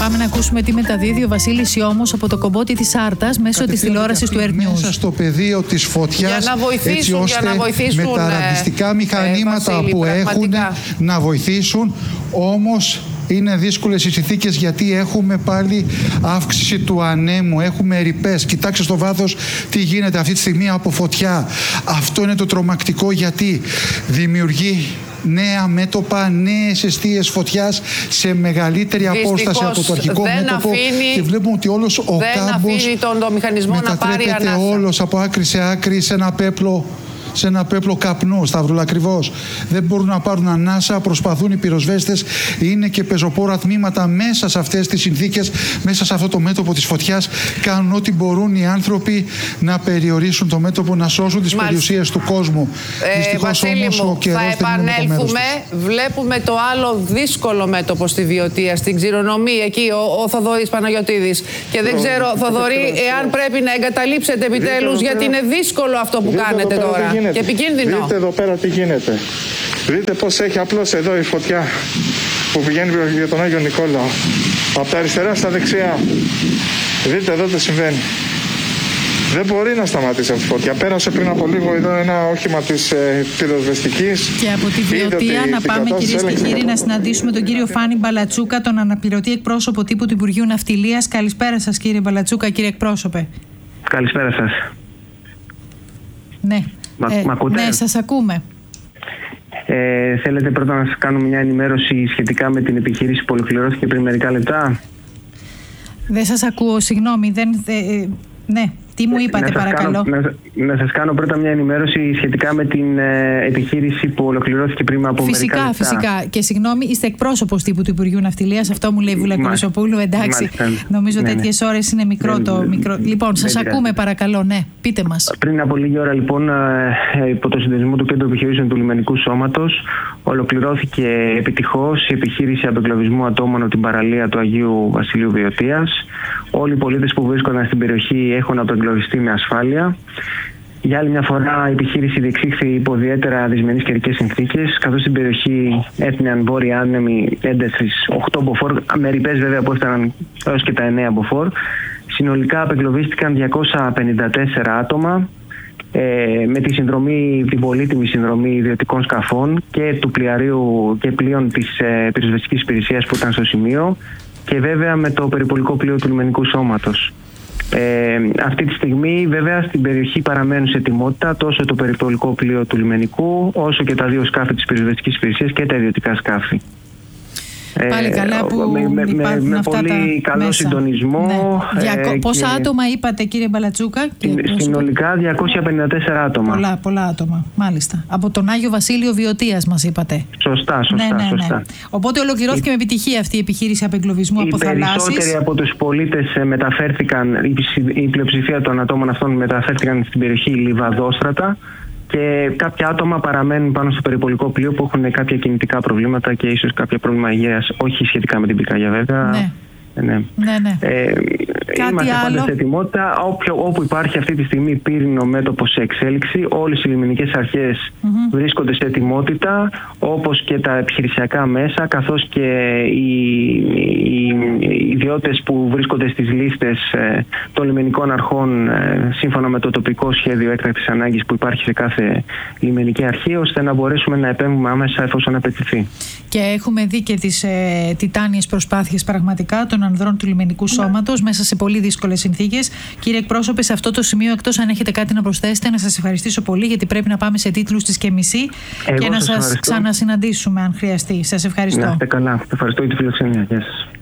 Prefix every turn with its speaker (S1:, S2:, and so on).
S1: Πάμε να ακούσουμε τι μεταδίδει ο Βασίλης Ιώμος από το κομπότι της Άρτας μέσω της τηλεόρασης του Earth News.
S2: Μέσα στο πεδίο της φωτιάς, έτσι ώστε
S3: βοηθήσουν,
S2: με τα ραντιστικά μηχανήματα
S3: Βασίλη,
S2: που
S3: πραγματικά
S2: έχουν να βοηθήσουν. Όμως είναι δύσκολες οι συνθήκες, γιατί έχουμε πάλι αύξηση του ανέμου, έχουμε ρηπές. Κοιτάξτε στο βάθος τι γίνεται αυτή τη στιγμή από φωτιά. Αυτό είναι το τρομακτικό, γιατί δημιουργεί νέα μέτωπα, νέες αιστείες φωτιάς σε μεγαλύτερη απόσταση από το αρχικό μέτωπο, και βλέπουμε ότι όλος ο κάμπος μετατρέπεται όλος από άκρη σε άκρη σε ένα πέπλο καπνού, σταυρολακριβώς. Δεν μπορούν να πάρουν ανάσα, προσπαθούν οι πυροσβέστες, είναι και πεζοπόρα τμήματα μέσα σε αυτές τις συνθήκες, μέσα σε αυτό το μέτωπο της φωτιάς. Κάνουν ό,τι μπορούν οι άνθρωποι να περιορίσουν το μέτωπο, να σώσουν τις περιουσίες του κόσμου. Δυστυχώς όμως ο καιρός δεν είναι με το μέρος τους.
S3: Βλέπουμε το άλλο δύσκολο μέτωπο στη Βιωτία, στην Ξηρονομία, εκεί ο Θοδωρής Παναγιωτίδης. Και δεν ξέρω, Θοδωρή, εάν πρέπει να εγκαταλείψετε επιτέλους, γιατί είναι δύσκολο αυτό που κάνετε τώρα. Και επικίνδυνο.
S4: Δείτε εδώ πέρα τι γίνεται. Δείτε πως έχει απλώς εδώ η φωτιά που πηγαίνει για τον Άγιο Νικόλαο. Από τα αριστερά στα δεξιά. Δείτε εδώ τι συμβαίνει. Δεν μπορεί να σταματήσει αυτή η φωτιά. Πέρασε πριν από λίγο εδώ ένα όχημα της πυροσβεστικής.
S1: Και από τη Βιωτία να πάμε, κυρίες και κύριοι, να συναντήσουμε τον κύριο Φάνη Μπαλατσούκα, τον αναπληρωτή εκπρόσωπο τύπου του Υπουργείου Ναυτιλίας. Καλησπέρα σας, κύριε Μπαλατσούκα, κύριε εκπρόσωπε.
S5: Καλησπέρα σας.
S1: Ναι.
S5: Μ' ακούτε?
S1: Ναι, σας ακούμε.
S5: Θέλετε πρώτα να σας κάνω μια ενημέρωση σχετικά με την επιχείρηση που ολοκληρώθηκε πριν μερικά λεπτά?
S1: Δεν σας ακούω, συγγνώμη. Ναι, τι μου είπατε, παρακαλώ?
S5: Να σας κάνω πρώτα μια ενημέρωση σχετικά με την επιχείρηση που ολοκληρώθηκε πριν από μερικά λεπτά.
S1: Φυσικά. Και συγγνώμη, είστε εκπρόσωπος τύπου του Υπουργείου Ναυτιλίας, αυτό μου λέει η Βούλα Κολυσοπούλου. Εντάξει, νομίζω τέτοιες ώρες είναι μικρό το μικρό. Λοιπόν, σας ακούμε, παρακαλώ, ναι, πείτε μας.
S5: Πριν από λίγη ώρα, λοιπόν, υπό το συντονισμό του Κέντρου Επιχειρήσεων του Λιμενικού Σώματος, ολοκληρώθηκε επιτυχώς η επιχείρηση απεγκλωβισμού ατόμων από την παραλία του Αγίου Βασιλείου Βιωτίας. Όλοι οι πολίτες που βρίσκονταν στην περιοχή έχουν απεγκλωβιστεί με ασφάλεια. Για άλλη μια φορά, η επιχείρηση διεξήχθη υπό ιδιαίτερα δυσμενείς καιρικές συνθήκες, καθώς στην περιοχή έπνεαν βόρειοι άνεμοι έντασης 8 μποφόρ, με ρηπές βέβαια που έφταναν έως και τα 9 μποφόρ. Συνολικά απεγκλωβίστηκαν 254 άτομα, με τη συνδρομή, την πολύτιμη συνδρομή ιδιωτικών σκαφών και του πλοιαρίου και πλοίων της πυροσβεστικής υπηρεσίας που ήταν στο σημείο, και βέβαια με το περιπολικό πλοίο του Λιμενικού Σώματος. Αυτή τη στιγμή βέβαια στην περιοχή παραμένουν σε ετοιμότητα τόσο το περιπολικό πλοίο του Λιμενικού, όσο και τα 2 σκάφη της πυροσβεστικής υπηρεσίας και τα ιδιωτικά σκάφη.
S1: Πάλι καλά που υπάρχουν
S5: με
S1: αυτά
S5: πολύ
S1: τα
S5: καλό
S1: μέσα.
S5: συντονισμό.
S1: Ναι. Πόσα άτομα είπατε, κύριε Μπαλατσούκα?
S5: Συνολικά 254 άτομα.
S1: Πολλά άτομα, μάλιστα. Από τον Άγιο Βασίλειο Βιωτίας μας είπατε.
S5: Σωστά.
S1: Ναι. Οπότε ολοκληρώθηκε με επιτυχία αυτή η επιχείρηση απεγκλωβισμού από θαλάσσης.
S5: Οι περισσότεροι από τους πολίτες μεταφέρθηκαν, η πλειοψηφία των ατόμων αυτών μεταφέρθηκαν στην περιοχή Λιβαδόστρατα, και κάποια άτομα παραμένουν πάνω στο περιπολικό πλοίο που έχουν κάποια κινητικά προβλήματα και ίσως κάποια πρόβλημα υγείας, όχι σχετικά με την πυρκαγιά βέβαια.
S1: Ναι.
S5: Είμαστε πάντα σε ετοιμότητα. Όπου υπάρχει αυτή τη στιγμή πύρινο μέτωπο σε εξέλιξη, όλες οι λιμενικές αρχές βρίσκονται σε ετοιμότητα, όπως και τα επιχειρησιακά μέσα, καθώς και οι ιδιώτες που βρίσκονται στις λίστες των λιμενικών αρχών σύμφωνα με το τοπικό σχέδιο έκτακτης ανάγκης που υπάρχει σε κάθε λιμενική αρχή, ώστε να μπορέσουμε να επέμβουμε άμεσα εφόσον απαιτηθεί.
S1: Και έχουμε δει και τις τιτάνιες προσπάθειες πραγματικά των ανδρών του Λιμενικού Σώματος μέσα σε πολύ δύσκολες συνθήκες. Κύριε εκπρόσωπε, σε αυτό το σημείο, εκτός αν έχετε κάτι να προσθέσετε, να σας ευχαριστήσω πολύ, γιατί πρέπει να πάμε σε τίτλους της και μισή και να σας ξανασυναντήσουμε αν χρειαστεί. Σας ευχαριστώ.
S5: Να είστε καλά. Ευχαριστώ για τη φιλοξενία. Γεια σας.